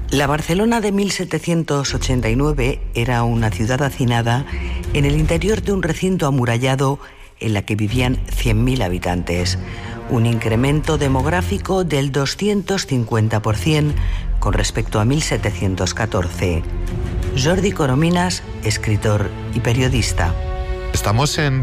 La Barcelona de 1789 era una ciudad hacinada en el interior de un recinto amurallado en la que vivían 100.000 habitantes, un incremento demográfico del 250% con respecto a 1714. Jordi Corominas, escritor y periodista. Estamos en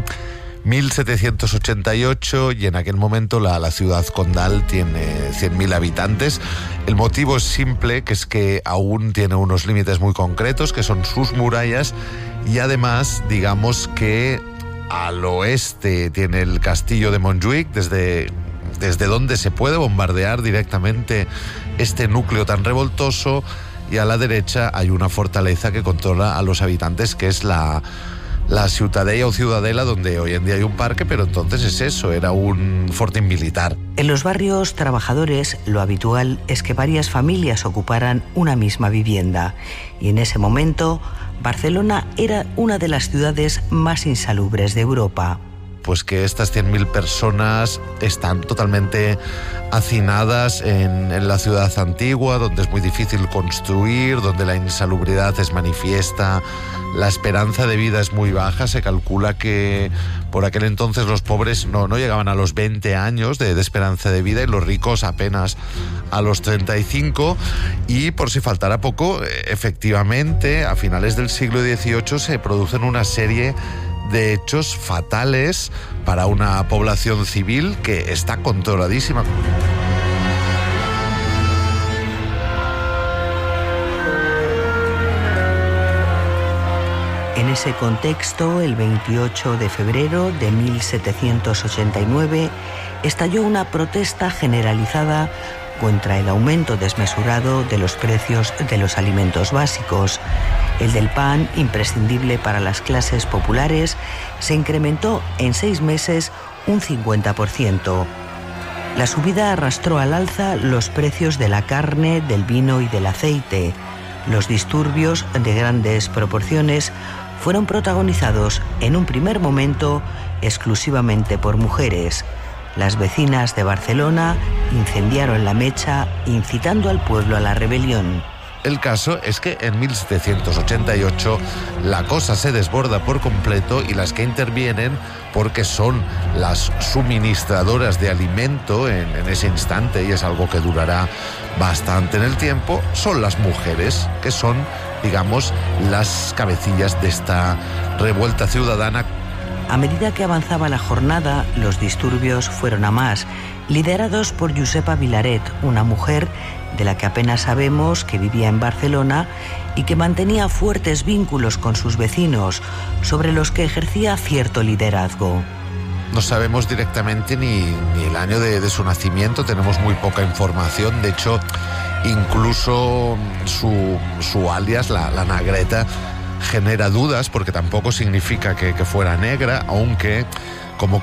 1788 y en aquel momento la ciudad condal tiene 100.000 habitantes. El motivo es simple, que es que aún tiene unos límites muy concretos, que son sus murallas, y además, digamos que al oeste tiene el castillo de Montjuïc, desde donde se puede bombardear directamente este núcleo tan revoltoso, y a la derecha hay una fortaleza que controla a los habitantes, que es la Ciutadella o Ciudadela, donde hoy en día hay un parque, pero entonces es eso, era un fortín militar. En los barrios trabajadores, lo habitual es que varias familias ocuparan una misma vivienda, y en ese momento Barcelona era una de las ciudades más insalubres de Europa. Pues que estas 100.000 personas están totalmente hacinadas en la ciudad antigua, donde es muy difícil construir, donde la insalubridad es manifiesta, la esperanza de vida es muy baja. Se calcula que por aquel entonces los pobres no llegaban a los 20 años de esperanza de vida, y los ricos apenas a los 35. Y por si faltara poco, efectivamente, a finales del siglo XVIII se producen una serie de hechos fatales para una población civil que está controladísima. En ese contexto, el 28 de febrero de 1789, estalló una protesta generalizada contra el aumento desmesurado de los precios de los alimentos básicos. El del pan, imprescindible para las clases populares, se incrementó en 6 meses un 50%. La subida arrastró al alza los precios de la carne, del vino y del aceite. Los disturbios de grandes proporciones fueron protagonizados en un primer momento exclusivamente por mujeres. Las vecinas de Barcelona incendiaron la mecha, incitando al pueblo a la rebelión. El caso es que en 1788 la cosa se desborda por completo, y las que intervienen, porque son las suministradoras de alimento en ese instante, y es algo que durará bastante en el tiempo, son las mujeres, que son, digamos, las cabecillas de esta revuelta ciudadana. A medida que avanzaba la jornada, los disturbios fueron a más, liderados por Josepa Vilaret, una mujer de la que apenas sabemos que vivía en Barcelona y que mantenía fuertes vínculos con sus vecinos, sobre los que ejercía cierto liderazgo. No sabemos directamente ni el año de su nacimiento, tenemos muy poca información. De hecho, incluso su alias, la Negreta, genera dudas, porque tampoco significa que fuera negra, aunque como